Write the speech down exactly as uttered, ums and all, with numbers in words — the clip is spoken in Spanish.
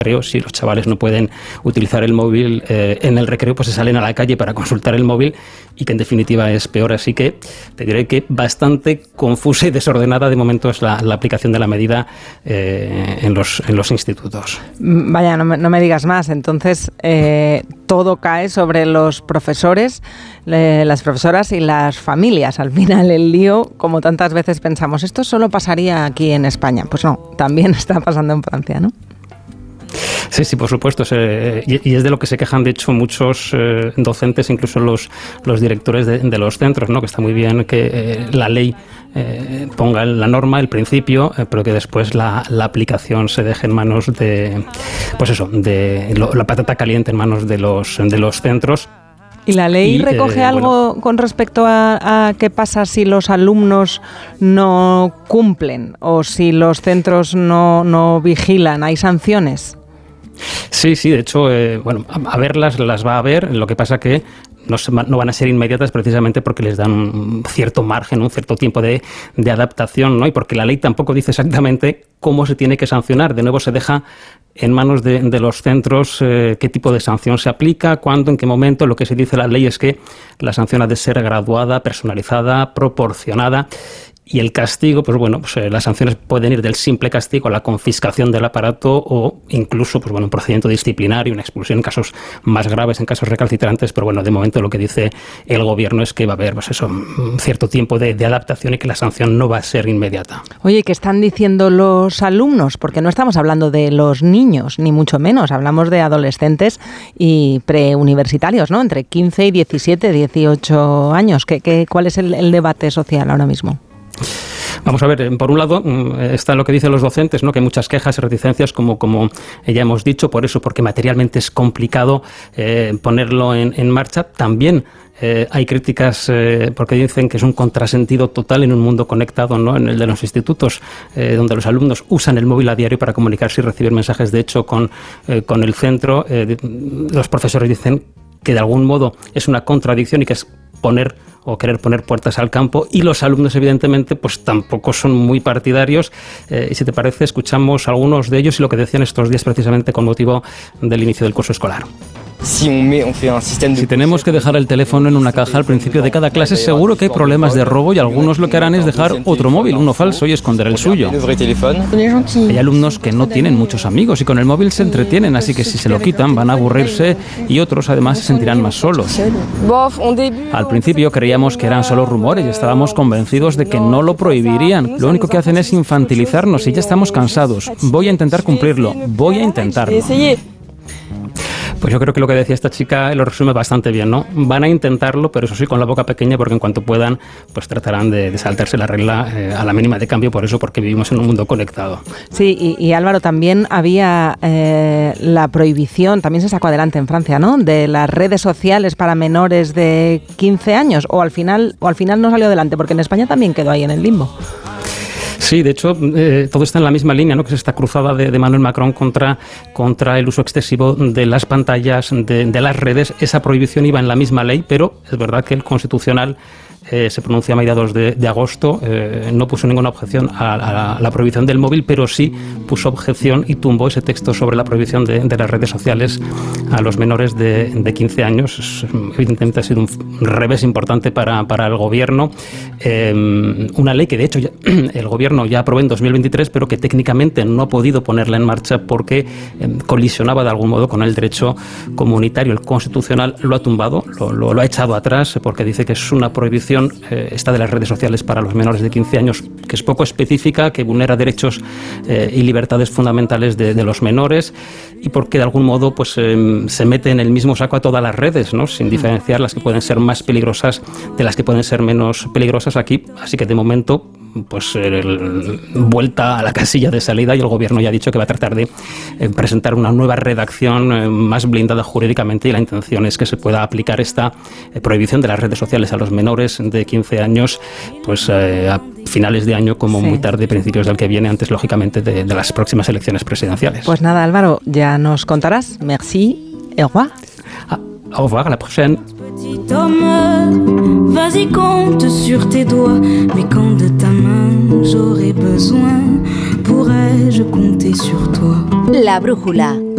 Si los chavales no pueden utilizar el móvil eh, en el recreo, pues se salen a la calle para consultar el móvil y que en definitiva es peor. Así que te diré que bastante confusa y desordenada de momento es la, la aplicación de la medida eh, en, los, en los institutos. Vaya, no me, no me digas más. Entonces, eh, todo cae sobre los profesores, eh, las profesoras y las familias. Al final el lío, como tantas veces pensamos, esto solo pasaría aquí en España. Pues no, también está pasando en Francia, ¿no? Sí, sí, por supuesto. Se, y, y es de lo que se quejan, de hecho, muchos eh, docentes, incluso los, los directores de, de los centros, ¿no? Que está muy bien que eh, la ley eh, ponga la norma, el principio, eh, pero que después la, la aplicación se deje en manos de, pues eso, de lo, la patata caliente en manos de los, de los centros. ¿Y la ley y, recoge eh, algo bueno, con respecto a, a qué pasa si los alumnos no cumplen o si los centros no, no vigilan? ¿Hay sanciones? Sí, sí, de hecho, eh, bueno, a, a verlas las va a haber, lo que pasa que no, se, no van a ser inmediatas precisamente porque les dan un cierto margen, un cierto tiempo de, de adaptación, ¿no? Y porque la ley tampoco dice exactamente cómo se tiene que sancionar. De nuevo se deja en manos de, de los centros eh, qué tipo de sanción se aplica, cuándo, en qué momento. Lo que se dice en la ley es que la sanción ha de ser graduada, personalizada, proporcionada. Y el castigo, pues bueno, pues, eh, las sanciones pueden ir del simple castigo a la confiscación del aparato o incluso, pues bueno, un procedimiento disciplinario, una expulsión en casos más graves, en casos recalcitrantes. Pero bueno, de momento lo que dice el gobierno es que va a haber, pues eso, un cierto tiempo de, de adaptación y que la sanción no va a ser inmediata. Oye, ¿qué están diciendo los alumnos? Porque no estamos hablando de los niños, ni mucho menos. Hablamos de adolescentes y preuniversitarios, ¿no? Entre quince y diecisiete, dieciocho años. ¿Qué, qué, ¿Cuál es el, el debate social ahora mismo? Vamos a ver, por un lado está lo que dicen los docentes, ¿no? Que hay muchas quejas y reticencias, como, como ya hemos dicho, por eso, porque materialmente es complicado eh, ponerlo en, en marcha. También eh, hay críticas eh, porque dicen que es un contrasentido total en un mundo conectado, ¿no? En el de los institutos, eh, donde los alumnos usan el móvil a diario para comunicarse y recibir mensajes, de hecho, con, eh, con el centro. Eh, los profesores dicen que de algún modo es una contradicción y que es poner o querer poner puertas al campo, y los alumnos evidentemente pues tampoco son muy partidarios. Eh, y si te parece, escuchamos a algunos de ellos y lo que decían estos días precisamente con motivo del inicio del curso escolar. Si tenemos que dejar el teléfono en una caja al principio de cada clase, seguro que hay problemas de robo y algunos lo que harán es dejar otro móvil, uno falso, y esconder el suyo. Hay alumnos que no tienen muchos amigos y con el móvil se entretienen, así que si se lo quitan van a aburrirse y otros además se sentirán más solos. Al principio creíamos que eran solo rumores y estábamos convencidos de que no lo prohibirían. Lo único que hacen es infantilizarnos y ya estamos cansados. Voy a intentar cumplirlo, voy a intentarlo. Pues yo creo que lo que decía esta chica lo resume bastante bien, ¿no? Van a intentarlo, pero eso sí, con la boca pequeña, porque en cuanto puedan, pues tratarán de, de saltarse la regla eh, a la mínima de cambio, por eso, porque vivimos en un mundo conectado. Sí, y, y Álvaro, también había eh, la prohibición, también se sacó adelante en Francia, ¿no?, de las redes sociales para menores de quince años, o al final, o al final no salió adelante, porque en España también quedó ahí en el limbo. Sí, de hecho, eh, todo está en la misma línea, ¿no? Que es esta cruzada de, de Emmanuel Macron contra, contra el uso excesivo de las pantallas, de, de las redes. Esa prohibición iba en la misma ley, pero es verdad que el Constitucional eh, se pronunció a mediados de, de agosto, eh, no puso ninguna objeción a, a, a la prohibición del móvil, pero sí puso objeción y tumbó ese texto sobre la prohibición de, de las redes sociales a los menores de, de quince años. Es, evidentemente ha sido un revés importante para, para el gobierno. Eh, una ley que, de hecho, ya, el gobierno ya aprobó en dos mil veintitrés, pero que técnicamente no ha podido ponerla en marcha porque eh, colisionaba de algún modo con el derecho comunitario. El Constitucional lo ha tumbado, lo, lo, lo ha echado atrás, porque dice que es una prohibición, eh, esta de las redes sociales para los menores de quince años, que es poco específica, que vulnera derechos eh, y libertades fundamentales de, de los menores, y porque de algún modo pues eh, se mete en el mismo saco a todas las redes, ¿no?, sin diferenciar las que pueden ser más peligrosas de las que pueden ser menos peligrosas aquí. Así que de momento, pues el, vuelta a la casilla de salida, y el gobierno ya ha dicho que va a tratar de eh, presentar una nueva redacción eh, más blindada jurídicamente, y la intención es que se pueda aplicar esta eh, prohibición de las redes sociales a los menores de quince años pues eh, a finales de año, como sí. muy tarde, principios del que viene, antes lógicamente de, de las próximas elecciones presidenciales. Pues nada, Álvaro, ya nos contarás. Merci, au revoir. Ah, au revoir, à la prochaine. Petit homme, vas-y compte sur tes doigts, mais quand de ta main j'aurai besoin, pourrais-je compter sur toi? La brújula.